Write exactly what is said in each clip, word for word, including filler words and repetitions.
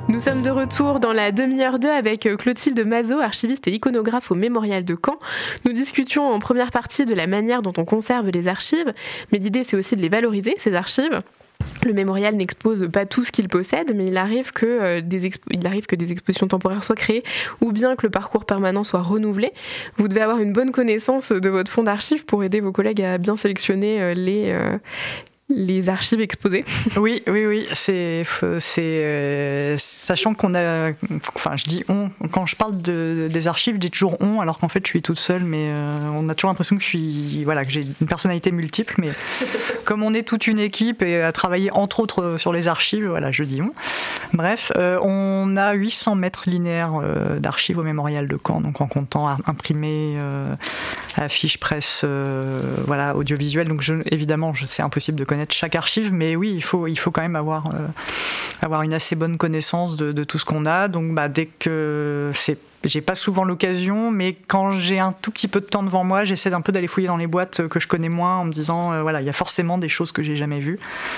Nous sommes de retour dans la demi-heure deux avec Clotilde Mazot, archiviste et iconographe au Mémorial de Caen. Nous discutions en première partie de la manière dont on conserve les archives, mais l'idée c'est aussi de les valoriser, ces archives. Le mémorial n'expose pas tout ce qu'il possède, mais il arrive, que, euh, des expo- il arrive que des expositions temporaires soient créées ou bien que le parcours permanent soit renouvelé. Vous devez avoir une bonne connaissance de votre fonds d'archives pour aider vos collègues à bien sélectionner euh, les... Euh, les archives exposées. Oui, oui, oui. C'est, c'est euh, sachant qu'on a, enfin, je dis on. Quand je parle de, des archives, je dis toujours on, alors qu'en fait, je suis toute seule. Mais euh, on a toujours l'impression que je suis, voilà, que j'ai une personnalité multiple. Mais comme on est toute une équipe et à travailler entre autres sur les archives, voilà, je dis on. Bref, euh, on a huit cents mètres linéaires euh, d'archives au Mémorial de Caen, donc en comptant imprimés, euh, affiches, presse, euh, voilà, audiovisuel. Donc je, évidemment, je, c'est impossible de connaître chaque archive, mais oui, il faut, il faut quand même avoir, euh, avoir une assez bonne connaissance de, de tout ce qu'on a. Donc bah, dès que c'est, j'ai pas souvent l'occasion, mais quand j'ai un tout petit peu de temps devant moi, j'essaie un peu d'aller fouiller dans les boîtes que je connais moins en me disant, euh, voilà, il y a forcément des choses que j'ai jamais vues.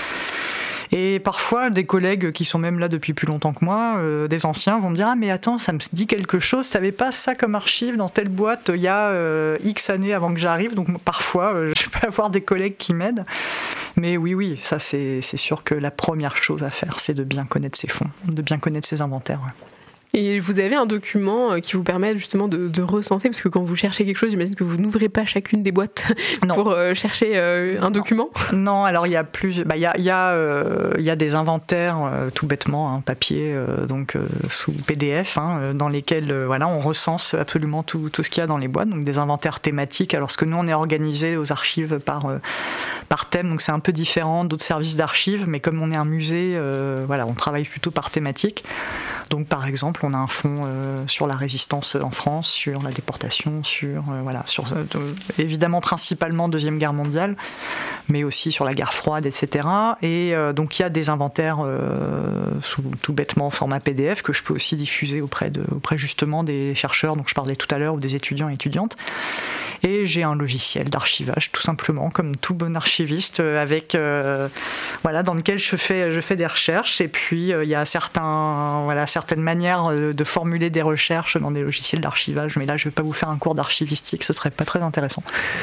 Et parfois, des collègues qui sont même là depuis plus longtemps que moi, euh, des anciens, vont me dire « Ah mais attends, ça me dit quelque chose, t'avais pas ça comme archive dans telle boîte il y a euh, X années avant que j'arrive ?» Donc parfois, euh, je peux avoir des collègues qui m'aident. Mais oui, oui, ça c'est, c'est sûr que la première chose à faire, c'est de bien connaître ses fonds, de bien connaître ses inventaires. Ouais. Et vous avez un document qui vous permet justement de, de recenser, parce que quand vous cherchez quelque chose, j'imagine que vous n'ouvrez pas chacune des boîtes non. pour euh, chercher euh, un document. Non, alors il y a plus, bah il y a il y a euh, il y a des inventaires euh, tout bêtement, hein, papier, euh, donc euh, sous P D F, hein, dans lesquels euh, voilà on recense absolument tout tout ce qu'il y a dans les boîtes, donc des inventaires thématiques. Alors ce que nous on est organisé aux archives par euh, par thème, donc c'est un peu différent d'autres services d'archives, mais comme on est un musée, euh, voilà, on travaille plutôt par thématique. Donc par exemple, on a un fonds euh, sur la résistance en France, sur la déportation, sur euh, voilà, sur euh, évidemment principalement Deuxième Guerre mondiale, mais aussi sur la guerre froide, et cetera. Et euh, donc il y a des inventaires euh, sous tout bêtement format P D F que je peux aussi diffuser auprès de auprès justement des chercheurs dont je parlais tout à l'heure ou des étudiants et étudiantes. Et j'ai un logiciel d'archivage tout simplement comme tout bon archiviste avec euh, voilà dans lequel je fais je fais des recherches et puis euh, il y a certains voilà certaines manières de formuler des recherches dans des logiciels d'archivage, mais là je ne vais pas vous faire un cours d'archivistique, ce serait pas très intéressant.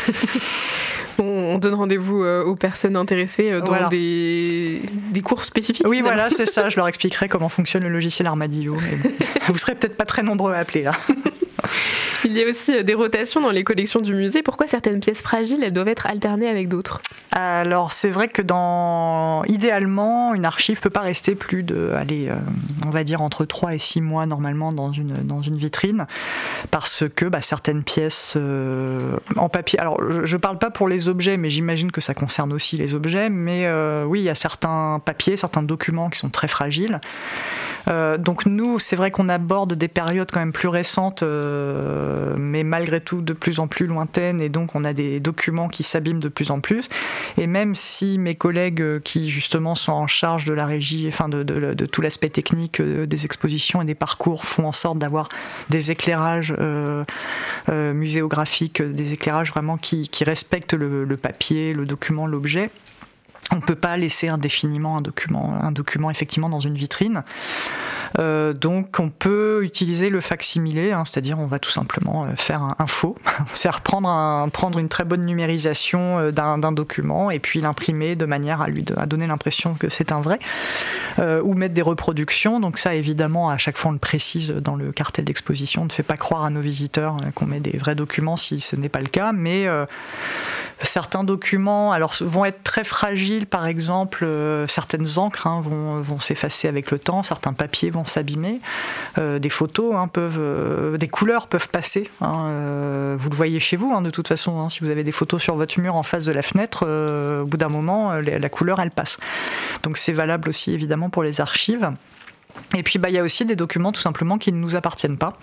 On donne rendez-vous aux personnes intéressées dans voilà. des, des cours spécifiques. Oui, finalement. Voilà, c'est ça, je leur expliquerai comment fonctionne le logiciel Armadillo. Mais bon, vous serez peut-être pas très nombreux à appeler là. Il y a aussi des rotations dans les collections du musée. Pourquoi certaines pièces fragiles, elles doivent être alternées avec d'autres ? Alors, c'est vrai que dans... idéalement, une archive peut pas rester plus de, allez, euh, on va dire entre trois et six mois normalement dans une, dans une vitrine, parce que bah, certaines pièces euh, en papier... Alors, je parle pas pour les objets, mais j'imagine que ça concerne aussi les objets, mais euh, oui, il y a certains papiers, certains documents qui sont très fragiles. Euh, donc nous, c'est vrai qu'on aborde des périodes quand même plus récentes, euh, mais malgré tout de plus en plus lointaines, et donc on a des documents qui s'abîment de plus en plus. Et même si mes collègues qui justement sont en charge de la régie, enfin de, de, de tout l'aspect technique des expositions et des parcours, font en sorte d'avoir des éclairages euh, euh, muséographiques, des éclairages vraiment qui, qui respectent le, le papier, le document, l'objet. On ne peut pas laisser indéfiniment un document, un document effectivement dans une vitrine. Euh, donc on peut utiliser le facsimilé, hein, c'est-à-dire on va tout simplement faire un, un faux, c'est-à-dire prendre, un, prendre une très bonne numérisation d'un, d'un document et puis l'imprimer de manière à lui à donner l'impression que c'est un vrai, euh, ou mettre des reproductions. Donc ça évidemment à chaque fois on le précise dans le cartel d'exposition, on ne fait pas croire à nos visiteurs qu'on met des vrais documents si ce n'est pas le cas, mais euh, certains documents alors, vont être très fragiles, par exemple euh, certaines encres hein, vont, vont s'effacer avec le temps, certains papiers vont s'abîmer, euh, des photos hein, peuvent, euh, des couleurs peuvent passer, hein, euh, vous le voyez chez vous hein, de toute façon, hein, si vous avez des photos sur votre mur en face de la fenêtre, euh, au bout d'un moment la, la couleur elle passe. Donc c'est valable aussi évidemment pour les archives. Et puis bah il y a aussi des documents tout simplement qui ne nous appartiennent pas.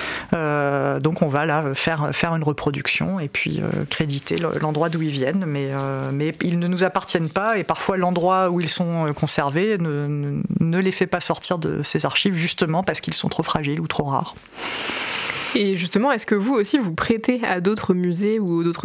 Euh, donc on va là faire faire une reproduction et puis euh, créditer l'endroit d'où ils viennent, mais euh, mais ils ne nous appartiennent pas et parfois l'endroit où ils sont conservés ne, ne, ne les fait pas sortir de ces archives justement parce qu'ils sont trop fragiles ou trop rares. Et justement, est-ce que vous aussi vous prêtez à d'autres musées ou d'autres structures ?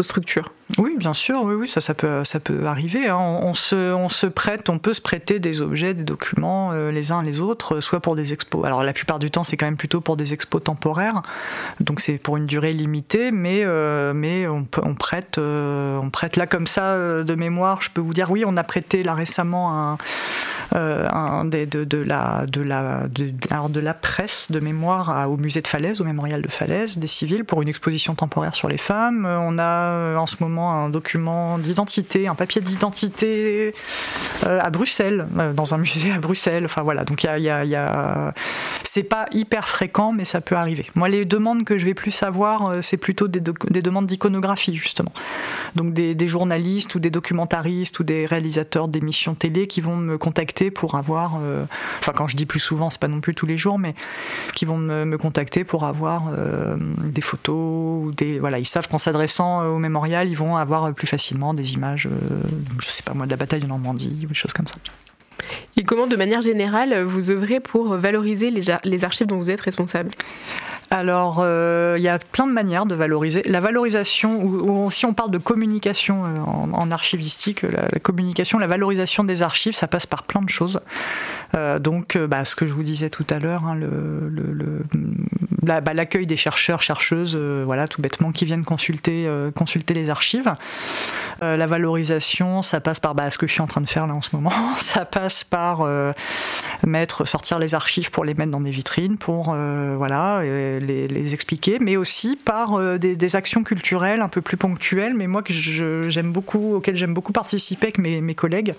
Oui, bien sûr, oui, oui, ça, ça peut, ça peut arriver. Hein. On, on, se, on se prête, on peut se prêter des objets, des documents, euh, les uns les autres, soit pour des expos. Alors la plupart du temps, c'est quand même plutôt pour des expos temporaires, donc c'est pour une durée limitée, mais, euh, mais on, on prête, euh, on prête là comme ça euh, de mémoire. Je peux vous dire, oui, on a prêté là récemment un, euh, un des, de, de la, de la, de, alors de la presse de mémoire à, au musée de Falaise, au mémorial de Falaise, des civils pour une exposition temporaire sur les femmes. On a en ce moment un document d'identité, un papier d'identité euh, à Bruxelles, euh, dans un musée à Bruxelles. Enfin voilà, donc il y a, y a, y a... c'est pas hyper fréquent, mais ça peut arriver. Moi, les demandes que je vais plus avoir, euh, c'est plutôt des, doc- des demandes d'iconographie justement. Donc des, des journalistes ou des documentaristes ou des réalisateurs d'émissions télé qui vont me contacter pour avoir, euh... enfin quand je dis plus souvent, c'est pas non plus tous les jours, mais qui vont me, me contacter pour avoir euh, des photos ou des, voilà, ils savent qu'en s'adressant au mémorial, ils vont avoir plus facilement des images, euh, je sais pas moi, de la bataille de Normandie ou des choses comme ça. Et comment, de manière générale, vous œuvrez pour valoriser les, les archives dont vous êtes responsable ? Alors, il euh, y a plein de manières de valoriser. La valorisation, ou, ou si on parle de communication euh, en, en archivistique, la, la communication, la valorisation des archives, ça passe par plein de choses. Euh, donc, euh, bah, ce que je vous disais tout à l'heure, hein, le, le, le, la, bah, l'accueil des chercheurs, chercheuses, euh, voilà, tout bêtement, qui viennent consulter, euh, consulter les archives. Euh, la valorisation, ça passe par bah, ce que je suis en train de faire là en ce moment. Ça passe par euh, mettre, sortir les archives pour les mettre dans des vitrines, pour euh, voilà. Et, Les, les expliquer, mais aussi par euh, des, des actions culturelles un peu plus ponctuelles, mais moi que je, j'aime beaucoup, auxquelles j'aime beaucoup participer avec mes, mes collègues,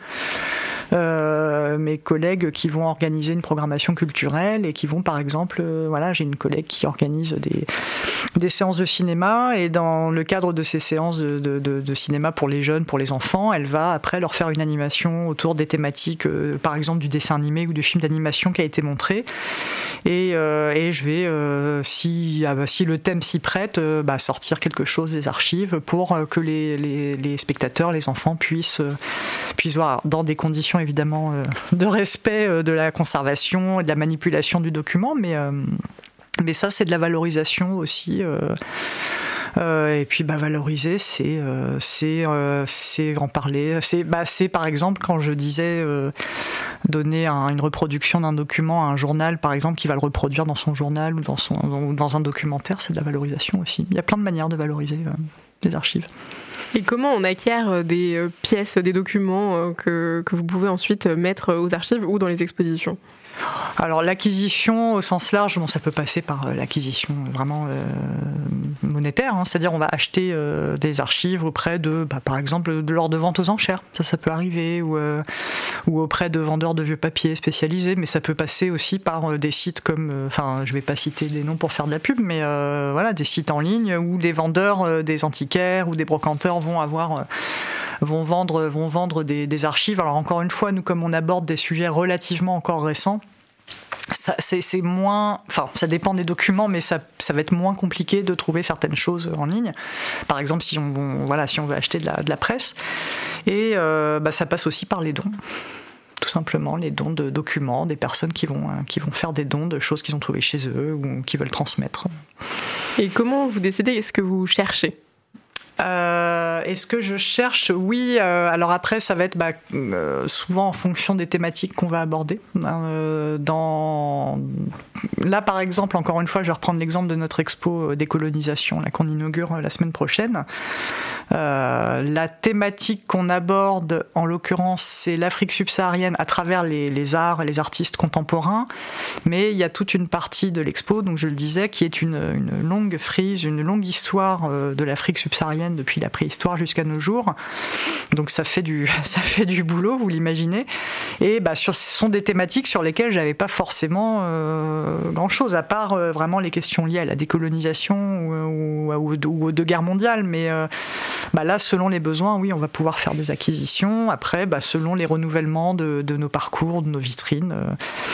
euh, mes collègues qui vont organiser une programmation culturelle et qui vont par exemple, euh, voilà, j'ai une collègue qui organise des, des séances de cinéma et dans le cadre de ces séances de, de, de, de cinéma pour les jeunes, pour les enfants, elle va après leur faire une animation autour des thématiques, euh, par exemple du dessin animé ou du film d'animation qui a été montré et, euh, et je vais euh, Si, ah bah, si le thème s'y prête, euh, bah, sortir quelque chose des archives pour euh, que les, les, les spectateurs, les enfants puissent, euh, puissent voir, dans des conditions évidemment euh, de respect euh, de la conservation et de la manipulation du document, mais, euh, mais ça c'est de la valorisation aussi. Euh, Euh, et puis bah, valoriser, c'est, euh, c'est, euh, c'est en parler. C'est, bah, c'est par exemple quand je disais euh, donner un, une reproduction d'un document à un journal, par exemple, qui va le reproduire dans son journal ou dans, son, dans un documentaire, c'est de la valorisation aussi. Il y a plein de manières de valoriser euh, les archives. Et comment on acquiert des pièces, des documents que, que vous pouvez ensuite mettre aux archives ou dans les expositions ? Alors l'acquisition au sens large, bon, ça peut passer par euh, l'acquisition vraiment euh, monétaire, hein, c'est-à-dire on va acheter euh, des archives auprès de, bah, par exemple, de lors de vente aux enchères, ça, ça peut arriver, ou, euh, ou auprès de vendeurs de vieux papiers spécialisés, mais ça peut passer aussi par euh, des sites comme, enfin, euh, je vais pas citer des noms pour faire de la pub, mais euh, voilà, des sites en ligne où les vendeurs, euh, des antiquaires ou des brocanteurs vont avoir, euh, vont vendre, vont vendre des, des archives. Alors encore une fois, nous comme on aborde des sujets relativement encore récents. Ça, c'est, c'est moins, enfin, ça dépend des documents, mais ça, ça va être moins compliqué de trouver certaines choses en ligne. Par exemple, si on, on voilà, si on veut acheter de la, de la presse, et euh, bah, ça passe aussi par les dons. Tout simplement, les dons de documents, des personnes qui vont, qui vont faire des dons de choses qu'ils ont trouvées chez eux ou qui veulent transmettre. Et comment vous décidez ce que vous cherchez ? Euh, est-ce que je cherche ? Oui. Euh, alors après, ça va être bah, euh, souvent en fonction des thématiques qu'on va aborder. Euh, dans... Là, par exemple, encore une fois, je vais reprendre l'exemple de notre expo décolonisation là, qu'on inaugure la semaine prochaine. Euh, la thématique qu'on aborde, en l'occurrence, c'est l'Afrique subsaharienne à travers les, les arts et les artistes contemporains. Mais il y a toute une partie de l'expo, donc je le disais, qui est une, une longue frise, une longue histoire de l'Afrique subsaharienne depuis la préhistoire jusqu'à nos jours. Donc ça fait du, ça fait du boulot, vous l'imaginez. Et bah, sur, ce sont des thématiques sur lesquelles j'avais pas forcément euh, grand-chose, à part euh, vraiment les questions liées à la décolonisation ou, ou, ou, ou aux deux guerres mondiales. Mais euh, bah là, selon les besoins, oui, on va pouvoir faire des acquisitions. Après, bah, selon les renouvellements de, de nos parcours, de nos vitrines, euh,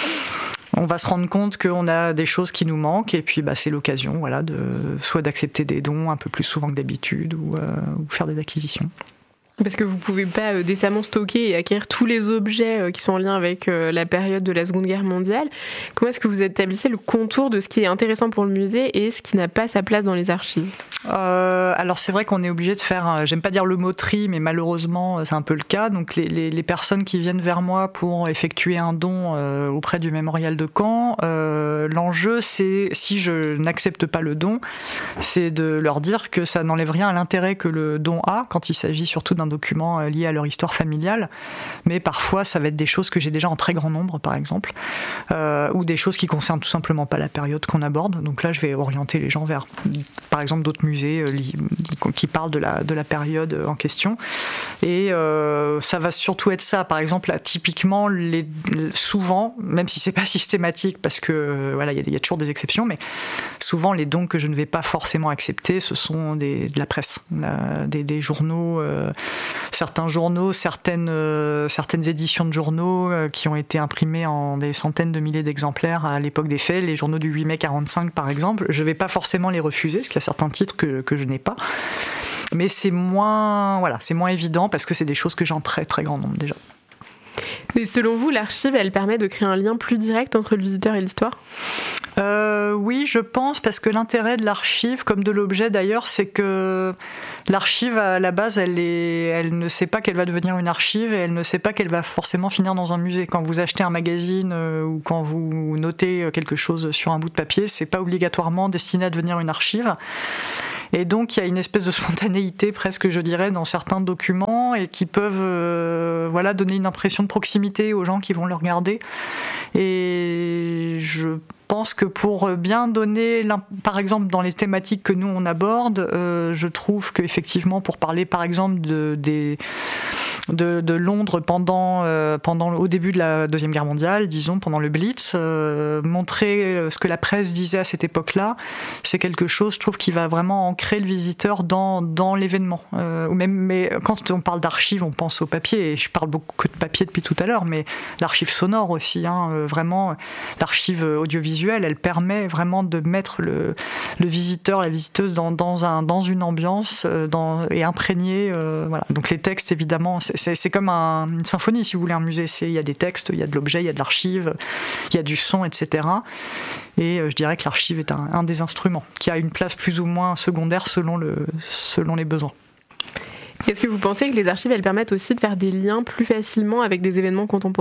on va se rendre compte qu'on a des choses qui nous manquent et puis bah, c'est l'occasion voilà, de, soit d'accepter des dons un peu plus souvent que d'habitude ou, euh, ou faire des acquisitions. Parce que vous ne pouvez pas euh, décemment stocker et acquérir tous les objets euh, qui sont en lien avec euh, la période de la Seconde Guerre mondiale. Comment est-ce que vous établissez le contour de ce qui est intéressant pour le musée et ce qui n'a pas sa place dans les archives ? Euh, alors c'est vrai qu'on est obligé de faire, euh, j'aime pas dire le mot tri, mais malheureusement c'est un peu le cas. Donc les, les, les personnes qui viennent vers moi pour effectuer un don euh, auprès du mémorial de Caen, euh, l'enjeu c'est, si je n'accepte pas le don, c'est de leur dire que ça n'enlève rien à l'intérêt que le don a, quand il s'agit surtout d'un document lié à leur histoire familiale. Mais parfois ça va être des choses que j'ai déjà en très grand nombre par exemple, euh, ou des choses qui concernent tout simplement pas la période qu'on aborde. Donc là je vais orienter les gens vers par exemple d'autres musées qui parlent de la, de la période en question. Et euh, ça va surtout être ça. Par exemple, là, typiquement, les, souvent, même si c'est pas systématique, parce que euh, voilà, il y, y a toujours des exceptions, mais souvent les dons que je ne vais pas forcément accepter, ce sont des, de la presse, la, des, des journaux, euh, certains journaux, certaines, euh, certaines éditions de journaux euh, qui ont été imprimées en des centaines de milliers d'exemplaires à l'époque des faits, les journaux du huit mai quarante-cinq par exemple. Je ne vais pas forcément les refuser, parce qu'il y a certains titres que, que je n'ai pas. Mais c'est moins, voilà, c'est moins évident parce que c'est des choses que j'ai en très très grand nombre déjà. Et selon vous, l'archive, elle permet de créer un lien plus direct entre le visiteur et l'histoire ? Euh, oui, je pense, parce que l'intérêt de l'archive, comme de l'objet d'ailleurs, c'est que l'archive, à la base, elle, est, elle ne sait pas qu'elle va devenir une archive et elle ne sait pas qu'elle va forcément finir dans un musée. Quand vous achetez un magazine euh, ou quand vous notez quelque chose sur un bout de papier, c'est pas obligatoirement destiné à devenir une archive. Et donc, il y a une espèce de spontanéité, presque, je dirais, dans certains documents et qui peuvent euh, voilà, donner une impression de proximité aux gens qui vont le regarder. Et je pense que pour bien donner, par exemple, dans les thématiques que nous, on aborde, euh, je trouve qu'effectivement, pour parler, par exemple, de, des... De, de Londres pendant, euh, pendant au début de la Deuxième Guerre mondiale, disons, pendant le Blitz, euh, montrer ce que la presse disait à cette époque-là, c'est quelque chose, je trouve, qui va vraiment ancrer le visiteur dans, dans l'événement. Euh, ou même, mais quand on parle d'archives, on pense au papier, et je parle beaucoup de papier depuis tout à l'heure, mais l'archive sonore aussi, hein, euh, vraiment, l'archive audiovisuelle, elle permet vraiment de mettre le, le visiteur, la visiteuse dans, dans, un, dans une ambiance euh, dans, et imprégner. Euh, voilà. Donc les textes, évidemment, c'est C'est, c'est comme un, une symphonie, si vous voulez, un musée. C'est, il y a des textes, il y a de l'objet, il y a de l'archive, il y a du son, et cetera. Et je dirais que l'archive est un, un des instruments qui a une place plus ou moins secondaire selon, le, selon les besoins. Est-ce que vous pensez que les archives, elles permettent aussi de faire des liens plus facilement avec des événements contemporains ?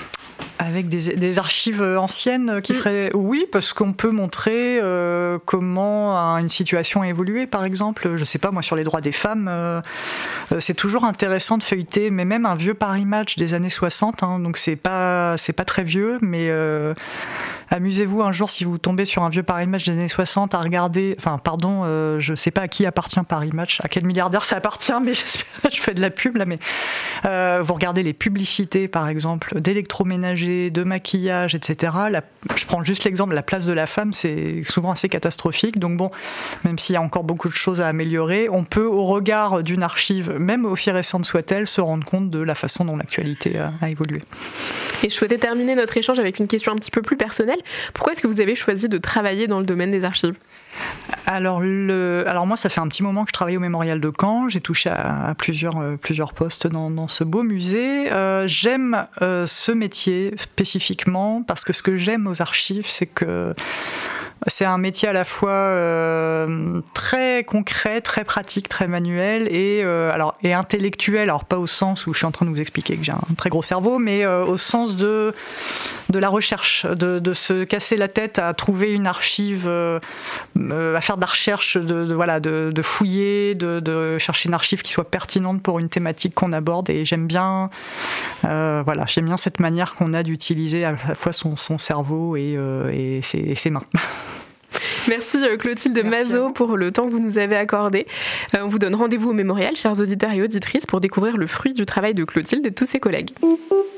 Avec des, des archives anciennes qui feraient... Mmh. Oui, parce qu'on peut montrer euh, comment une situation a évolué, par exemple. Je sais pas, moi, sur les droits des femmes, euh, c'est toujours intéressant de feuilleter, mais même un vieux Paris Match des années soixante, hein, donc c'est pas, c'est pas très vieux, mais... Euh, amusez-vous un jour, si vous tombez sur un vieux Paris Match des années soixante, à regarder, enfin pardon, euh, je sais pas à qui appartient Paris Match, à quel milliardaire ça appartient, mais je fais de la pub là, mais euh, vous regardez les publicités par exemple, d'électroménager, de maquillage, et cetera. La, je prends juste l'exemple, la place de la femme, c'est souvent assez catastrophique, donc bon, même s'il y a encore beaucoup de choses à améliorer, on peut au regard d'une archive, même aussi récente soit-elle, se rendre compte de la façon dont l'actualité a, a évolué. Et je souhaitais terminer notre échange avec une question un petit peu plus personnelle. Pourquoi est-ce que vous avez choisi de travailler dans le domaine des archives ? Alors, le, alors moi, ça fait un petit moment que je travaille au Mémorial de Caen. J'ai touché à, à plusieurs, euh, plusieurs postes dans, dans ce beau musée. Euh, j'aime euh, ce métier spécifiquement parce que ce que j'aime aux archives, c'est que c'est un métier à la fois euh, très concret, très pratique, très manuel et, euh, alors, et intellectuel. Alors pas au sens où je suis en train de vous expliquer que j'ai un très gros cerveau, mais euh, au sens de, de la recherche, de, de se casser la tête à trouver une archive, euh, à faire de la recherche, de, de, voilà, de, de fouiller, de, de chercher une archive qui soit pertinente pour une thématique qu'on aborde. Et j'aime bien, euh, voilà, j'aime bien cette manière qu'on a d'utiliser à la fois son, son cerveau et, euh, et, ses, et ses mains. Merci Clotilde Mazot pour le temps que vous nous avez accordé. On vous donne rendez-vous au Mémorial, chers auditeurs et auditrices, pour découvrir le fruit du travail de Clotilde et de tous ses collègues.